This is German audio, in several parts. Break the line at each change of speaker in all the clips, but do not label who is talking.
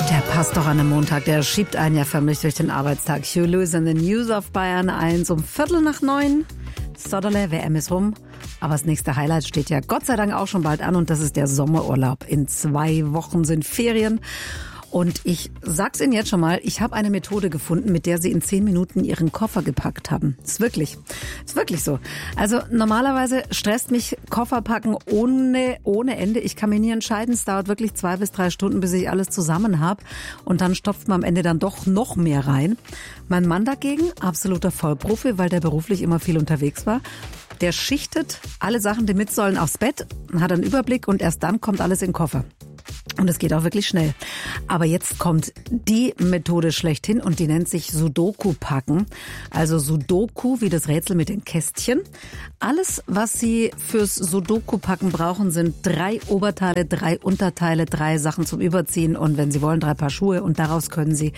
Der passt doch an einem Montag, der schiebt einen ja förmlich durch den Arbeitstag. Hugh Lewis in the News auf Bayern 1 um 8:15. Soderle, WM ist rum. Aber das nächste Highlight steht ja Gott sei Dank auch schon bald an und das ist der Sommerurlaub. In 2 Wochen sind Ferien. Und ich sag's Ihnen jetzt schon mal, ich habe eine Methode gefunden, mit der Sie in 10 Minuten Ihren Koffer gepackt haben. Ist wirklich so. Also normalerweise stresst mich Kofferpacken ohne Ende. Ich kann mir nie entscheiden, es dauert wirklich 2 bis 3 Stunden, bis ich alles zusammen habe. Und dann stopft man am Ende dann doch noch mehr rein. Mein Mann dagegen, absoluter Vollprofi, weil der beruflich immer viel unterwegs war. Der schichtet alle Sachen, die mit sollen, aufs Bett, hat einen Überblick und erst dann kommt alles in den Koffer. Und es geht auch wirklich schnell. Aber jetzt kommt die Methode schlechthin und die nennt sich Sudoku-Packen. Also Sudoku wie das Rätsel mit den Kästchen. Alles, was Sie fürs Sudoku-Packen brauchen, sind 3 Oberteile, 3 Unterteile, 3 Sachen zum Überziehen und wenn Sie wollen, 3 Paar Schuhe. Und daraus können Sie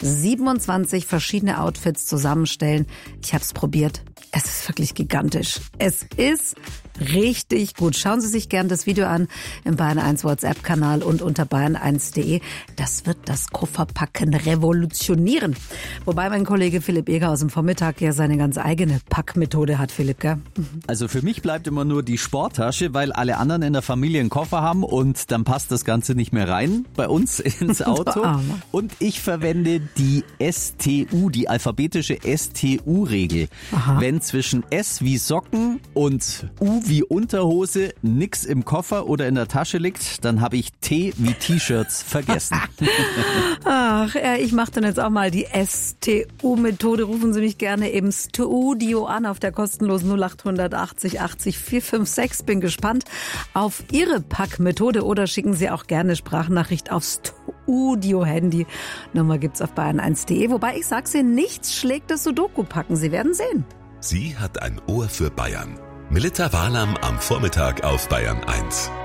27 verschiedene Outfits zusammenstellen. Ich habe es probiert. Es ist wirklich gigantisch. Es ist richtig gut. Schauen Sie sich gern das Video an im Bayern 1 WhatsApp-Kanal und unter bayern1.de. Das wird das Kofferpacken revolutionieren. Wobei mein Kollege Philipp Eger aus dem Vormittag ja seine ganz eigene Packmethode hat, Philipp, gell?
Also für mich bleibt immer nur die Sporttasche, weil alle anderen in der Familie einen Koffer haben und dann passt das Ganze nicht mehr rein bei uns ins Auto. Und ich verwende die STU, die alphabetische STU-Regel. Wenn zwischen S wie Socken und U wie Unterhose nix im Koffer oder in der Tasche liegt, dann habe ich T wie T-Shirts vergessen.
Ach, ich mache dann jetzt auch mal die STU-Methode. Rufen Sie mich gerne im Studio an auf der kostenlosen 0800 80 80 456. Bin gespannt auf Ihre Packmethode oder schicken Sie auch gerne Sprachnachricht aufs Studio-Handy. Nummer gibt's auf bayern1.de. Wobei ich sag's Ihnen, nichts schlägt das Sudoku-Packen. Sie werden sehen.
Sie hat ein Ohr für Bayern. Melitta Wahlam am Vormittag auf Bayern 1.